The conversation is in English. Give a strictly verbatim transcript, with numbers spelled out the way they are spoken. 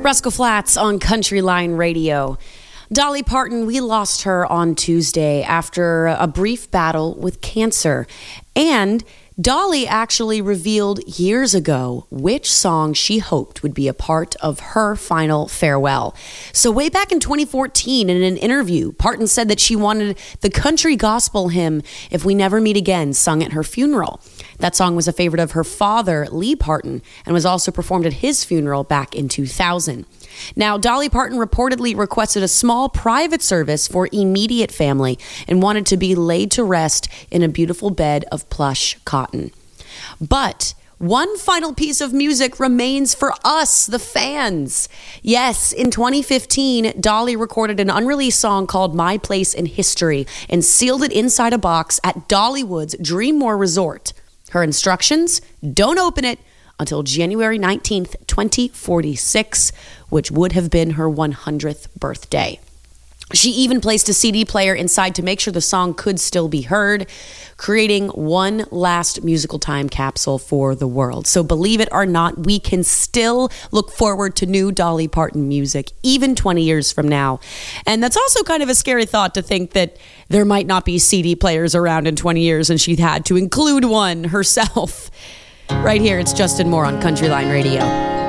Rascal Flatts on Country Line Radio. Dolly Parton, we lost her on Tuesday after a brief battle with cancer. And Dolly actually revealed years ago which song she hoped would be a part of her final farewell. So way back in twenty fourteen, in an interview, Parton said that she wanted the country gospel hymn, If We Never Meet Again, sung at her funeral. That song was a favorite of her father, Lee Parton, and was also performed at his funeral back in two thousand. Now, Dolly Parton reportedly requested a small private service for immediate family and wanted to be laid to rest in a beautiful bed of plush cotton. But one final piece of music remains for us, the fans. Yes, in twenty fifteen, Dolly recorded an unreleased song called My Place in History and sealed it inside a box at Dollywood's Dreammore Resort. Her instructions: don't open it until January nineteenth, twenty forty-six, which would have been her one hundredth birthday. She even placed a C D player inside to make sure the song could still be heard, creating one last musical time capsule for the world. So believe it or not, we can still look forward to new Dolly Parton music, even twenty years from now. And that's also kind of a scary thought, to think that there might not be C D players around in twenty years and she had to include one herself. Right here, it's Justin Moore on Country Line Radio.